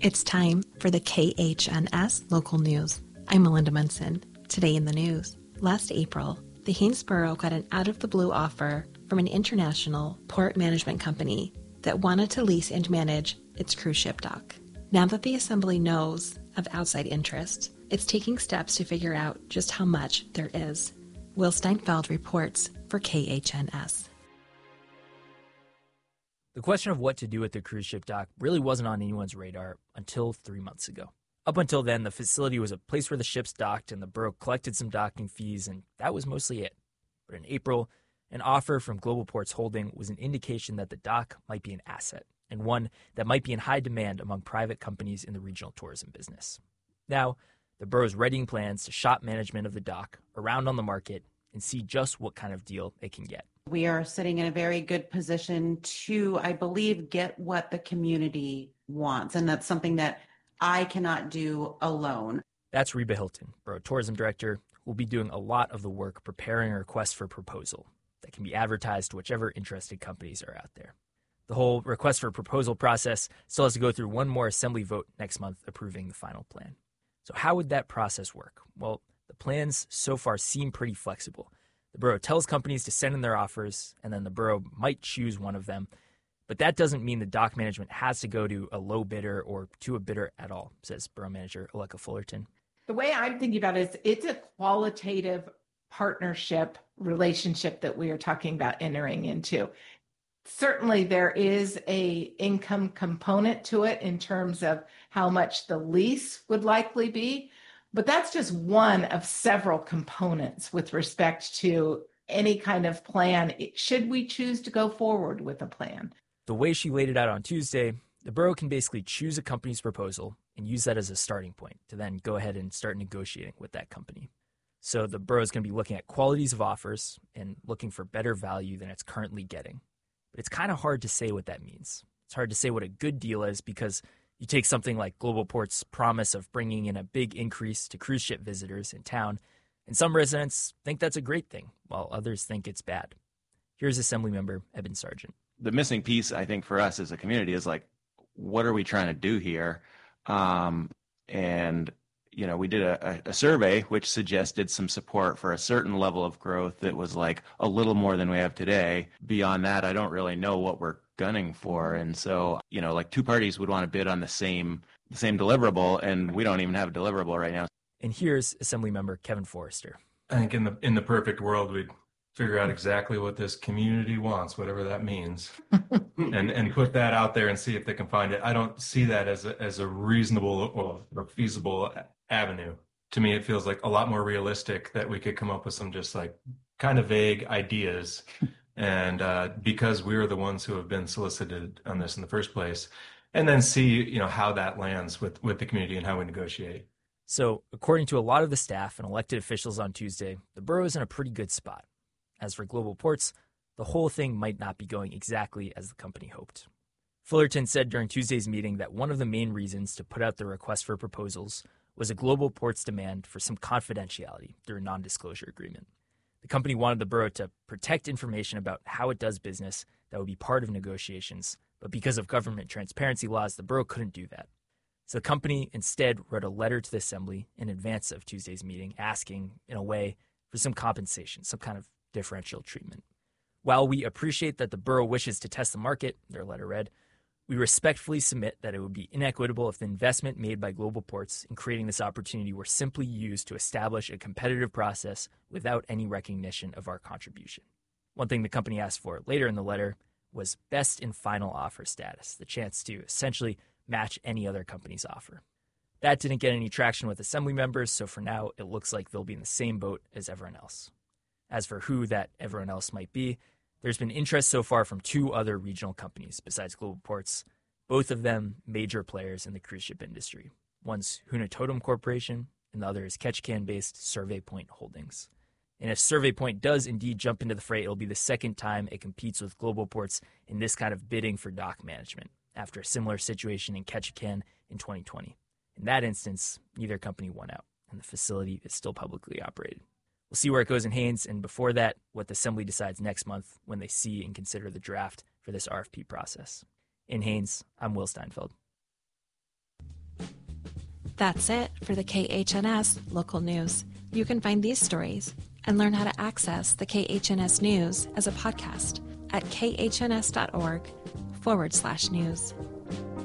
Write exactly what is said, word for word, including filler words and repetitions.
It's time for the K H N S Local News. I'm Melinda Munson. Today in the news. Last April, the Haines Borough got an out-of-the-blue offer from an international port management company that wanted to lease and manage its cruise ship dock. Now that the Assembly knows of outside interest, it's taking steps to figure out just how much there is. Will Steinfeld reports for K H N S. The question of what to do with the cruise ship dock really wasn't on anyone's radar until three months ago. Up until then, the facility was a place where the ships docked and the borough collected some docking fees, and that was mostly it. But in April, an offer from Global Ports Holding was an indication that the dock might be an asset, and one that might be in high demand among private companies in the regional tourism business. Now, the borough's readying plans to shop management of the dock around on the market and see just what kind of deal it can get. We are sitting in a very good position to, I believe, get what the community wants. And that's something that I cannot do alone. That's Reba Hilton, Borough Tourism Director, who will be doing a lot of the work preparing a request for proposal that can be advertised to whichever interested companies are out there. The whole request for proposal process still has to go through one more assembly vote next month approving the final plan. So how would that process work? Well, the plans so far seem pretty flexible. The borough tells companies to send in their offers, and then the borough might choose one of them. But that doesn't mean the dock management has to go to a low bidder or to a bidder at all, says Borough Manager Aleka Fullerton. The way I'm thinking about it is it's a qualitative partnership relationship that we are talking about entering into. Certainly there is a income component to it in terms of how much the lease would likely be. But that's just one of several components with respect to any kind of plan, should we choose to go forward with a plan. The way she laid it out on Tuesday, the borough can basically choose a company's proposal and use that as a starting point to then go ahead and start negotiating with that company. So the borough is going to be looking at qualities of offers and looking for better value than it's currently getting. But it's kind of hard to say what that means. It's hard to say what a good deal is because you take something like Global Ports' promise of bringing in a big increase to cruise ship visitors in town, and some residents think that's a great thing, while others think it's bad. Here's Assemblymember Eben Sargent. The missing piece, I think, for us as a community is like, what are we trying to do here? Um, and, you know, we did a, a survey which suggested some support for a certain level of growth that was like a little more than we have today. Beyond that, I don't really know what we're gunning for. And so, you know, like two parties would want to bid on the same the same deliverable, and we don't even have a deliverable right now. And here's Assemblymember Kevin Forrester. I think in the in the perfect world, we'd figure out exactly what this community wants, whatever that means, and and put that out there and see if they can find it. I don't see that as a, as a reasonable or feasible avenue. To me, it feels like a lot more realistic that we could come up with some just like kind of vague ideas. And uh, because we were the ones who have been solicited on this in the first place, and then see, you know, how that lands with, with the community and how we negotiate. So according to a lot of the staff and elected officials on Tuesday, the borough is in a pretty good spot. As for Global Ports, the whole thing might not be going exactly as the company hoped. Fullerton said during Tuesday's meeting that one of the main reasons to put out the request for proposals was a Global Ports demand for some confidentiality through a non-disclosure agreement. The company wanted the borough to protect information about how it does business that would be part of negotiations, but because of government transparency laws, the borough couldn't do that. So the company instead wrote a letter to the Assembly in advance of Tuesday's meeting asking, in a way, for some compensation, some kind of differential treatment. While we appreciate that the borough wishes to test the market, their letter read, we respectfully submit that it would be inequitable if the investment made by Global Ports in creating this opportunity were simply used to establish a competitive process without any recognition of our contribution. One thing the company asked for later in the letter was best in final offer status, the chance to essentially match any other company's offer. That didn't get any traction with Assembly members, so for now it looks like they'll be in the same boat as everyone else. As for who that everyone else might be, there's been interest so far from two other regional companies besides Global Ports, both of them major players in the cruise ship industry. One's Huna Totem Corporation, and the other is Ketchikan-based Survey Point Holdings. And if Survey Point does indeed jump into the fray, it'll be the second time it competes with Global Ports in this kind of bidding for dock management, after a similar situation in Ketchikan in twenty twenty. In that instance, neither company won out, and the facility is still publicly operated. We'll see where it goes in Haines, and before that, what the Assembly decides next month when they see and consider the draft for this R F P process. In Haines, I'm Will Steinfeld. That's it for the K H N S local news. You can find these stories and learn how to access the K H N S news as a podcast at khns.org forward slash news.